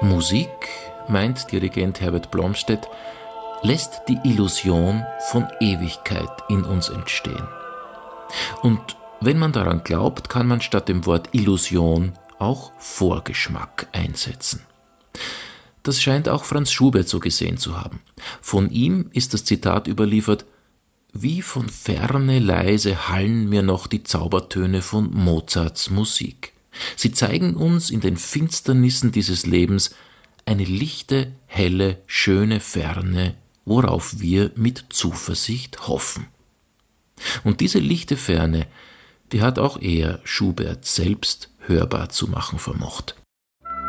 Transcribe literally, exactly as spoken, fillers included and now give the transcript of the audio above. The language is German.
Musik, meint Dirigent Herbert Blomstedt, lässt die Illusion von Ewigkeit in uns entstehen. Und wenn man daran glaubt, kann man statt dem Wort Illusion auch Vorgeschmack einsetzen. Das scheint auch Franz Schubert so gesehen zu haben. Von ihm ist das Zitat überliefert: Wie von Ferne leise hallen mir noch die Zaubertöne von Mozarts Musik. Sie zeigen uns in den Finsternissen dieses Lebens eine lichte, helle, schöne Ferne, worauf wir mit Zuversicht hoffen. Und diese lichte Ferne, die hat auch er, Schubert selbst, hörbar zu machen vermocht.